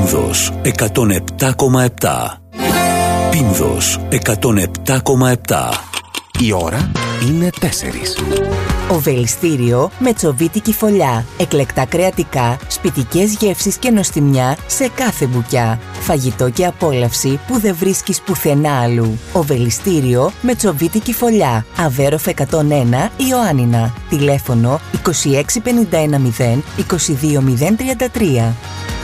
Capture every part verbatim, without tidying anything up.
Πίνδος εκατόν επτά κόμμα επτά. Πίνδος εκατόν επτά κόμμα επτά. Η ώρα είναι τέσσερις. Οβελιστήριο με τσοβίτικη φωλιά. Εκλεκτά κρεατικά, σπιτικές γεύσεις και νοστιμιά σε κάθε μπουκιά. Φαγητό και απόλαυση που δεν βρίσκεις πουθενά αλλού. Οβελιστήριο με τσοβίτικη φωλιά. Αβέροφ εκατόν ένα, Ιωάννινα. Τηλέφωνο είκοσι έξι πενήντα ένα μηδέν είκοσι δύο μηδέν τριάντα τρία.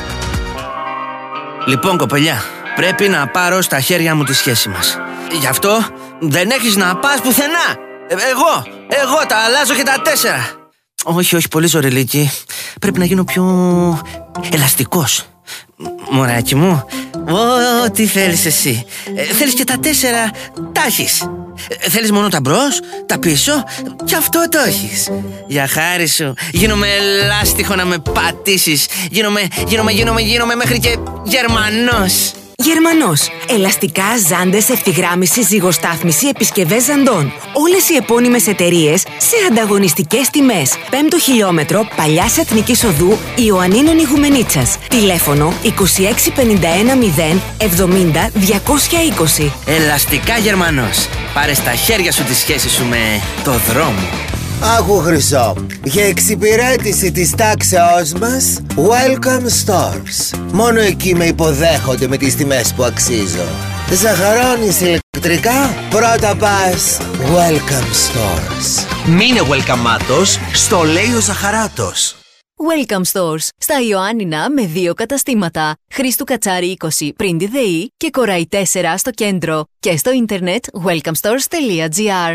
Λοιπόν, κοπελιά, πρέπει να πάρω στα χέρια μου τη σχέση μας. Γι' αυτό δεν έχεις να πας πουθενά. Ε, εγώ, εγώ τα αλλάζω και τα τέσσερα. Όχι, όχι, πολύ ζωρελίκη. Πρέπει να γίνω πιο ελαστικός. Μωράκι μου, ό,τι θέλεις εσύ. ε, Θέλεις και τα τέσσερα, τα έχεις. ε, Θέλεις μόνο τα μπρος, τα πίσω, και αυτό το έχεις. Για χάρη σου, γίνομαι ελάστιχο να με πατήσεις. Γίνομαι, γίνομαι, γίνομαι, γίνομαι μέχρι και Γερμανός. Γερμανός. Ελαστικά, ζάντες, ευθυγράμμιση, ζυγοστάθμιση, επισκευές ζαντών. Όλες οι επώνυμες εταιρείες σε ανταγωνιστικές τιμές. Πέμπτο χιλιόμετρο Παλιάς Εθνικής Οδού Ιωαννίνων Ιγουμενίτσας. Τηλέφωνο είκοσι έξι πενήντα ένα μηδέν εβδομήντα διακόσια είκοσι. Ελαστικά Γερμανός. Πάρε στα χέρια σου τη σχέση σου με το δρόμο. Άκου Χρυσό, για εξυπηρέτηση της τάξεώς μας, Welcome Stores. Μόνο εκεί με υποδέχονται με τις τιμές που αξίζω. Ζαχαρώνεις ηλεκτρικά, πρώτα πας Welcome Stores. Μείνε welcome-άτος, στο λέει ο Ζαχαράτος. Welcome Stores, στα Ιωάννινα με δύο καταστήματα. Χρήστου Κατσάρη είκοσι πριν τη ΔΕΗ και Κοράι τέσσερα στο κέντρο. Και στο ίντερνετ welcome stores τελεία gr.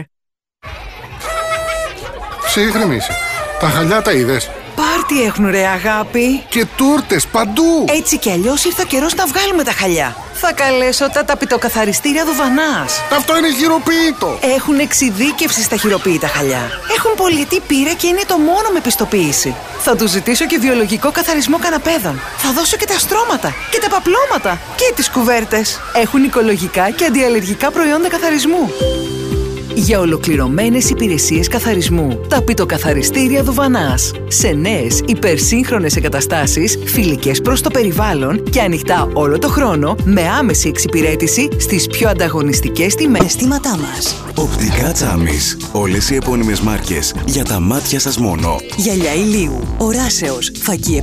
Ψύχρεμη είσαι. Τα χαλιά τα είδες? Πάρτι έχουν ρε αγάπη. Και τούρτες παντού. Έτσι κι αλλιώς ήρθε ο καιρός να βγάλουμε τα χαλιά. Θα καλέσω τα ταπητοκαθαριστήρια Δουβανάς. Αυτό είναι χειροποίητο. Έχουν εξειδίκευση στα χειροποίητα χαλιά. Έχουν πολιτή πείρα και είναι το μόνο με πιστοποίηση. Θα τους ζητήσω και βιολογικό καθαρισμό καναπέδων. Θα δώσω και τα στρώματα και τα παπλώματα και τις κουβέρτες. Έχουν οικολογικά και αντιαλλεργικά προϊόντα καθαρισμού. Για ολοκληρωμένες υπηρεσίες καθαρισμού, ταπητοκαθαριστήρια Δουβανάς. Σε νέες υπερσύγχρονες εγκαταστάσεις, φιλικές προς το περιβάλλον και ανοιχτά όλο το χρόνο, με άμεση εξυπηρέτηση στις πιο ανταγωνιστικές τιμές. Αισθήματά μας. Οπτικά Τσάμις. Όλες οι επώνυμες μάρκες για τα μάτια σας μόνο. Γυαλιά ηλίου, οράσεως, φακή